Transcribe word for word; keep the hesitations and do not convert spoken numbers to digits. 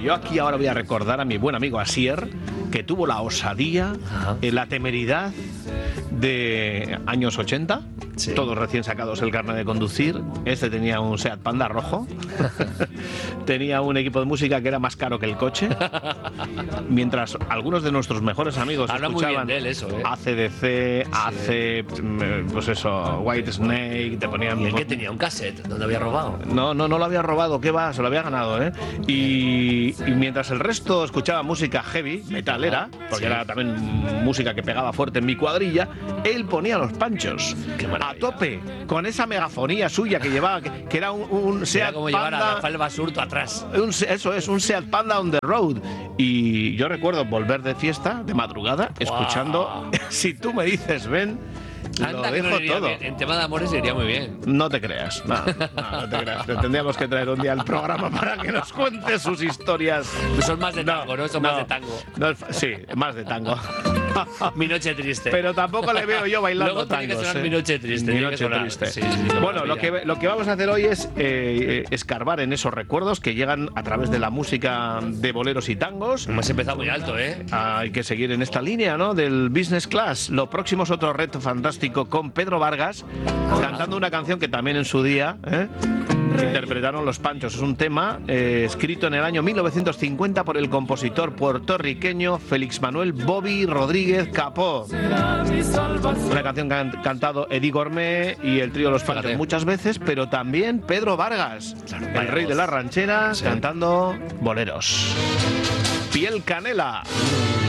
yo aquí ahora voy a recordar a mi buen amigo Asier, que tuvo la osadía, eh, la temeridad de años ochenta, sí. Todos recién sacados el carnet de conducir. Este tenía un Seat Panda rojo, tenía un equipo de música que era más caro que el coche, mientras algunos de nuestros mejores amigos habla escuchaban muy bien de él eso, ¿eh? A C D C, sí. A C, pues eso, White Snake, te ponían... ¿Y el que tenía un cassette? ¿Dónde había robado? No, no, no lo había robado, ¿qué va? Se lo había ganado, ¿eh? Y, y mientras el resto escuchaba música heavy, metalera, porque sí. Era también música que pegaba fuerte en mi cuadrilla, él ponía los panchos a tope, con esa megafonía suya que llevaba, que, que era un, un Seat era como Panda... llevar a Rafael Basurto atrás. Un, eso es, un Seat Panda on the road. Y yo recuerdo volver de fiesta, de madrugada, wow. Escuchando Si tú me dices ven... Anda, lo dejo no todo. Bien. En tema de amores iría muy bien. No te creas, no, no, no te creas. Tendríamos que traer un día al programa para que nos cuente sus historias. Son más de tango, ¿no? Son no, más de tango. No, sí, más de tango. Mi noche triste. Pero tampoco le veo yo bailando Luego tangos. Que ¿eh? Mi noche triste. Mi noche triste. Sí, sí, bueno, lo que, lo que vamos a hacer hoy es eh, escarbar en esos recuerdos que llegan a través de la música de boleros y tangos. Hemos empezado muy alto, ¿eh? Hay que seguir en esta línea, ¿no? Del business class. Lo próximo es otro reto fantástico con Pedro Vargas, cantando una canción que también en su día ¿eh? interpretaron los Panchos. Es un tema eh, escrito en el año mil novecientos cincuenta por el compositor puertorriqueño Félix Manuel Bobby Rodríguez Capó. Una canción que han cantado Eddie Gourmet y el trío Los Panchos muchas veces, pero también Pedro Vargas, claro, el rey de las rancheras, sí. Cantando boleros. Piel Canela.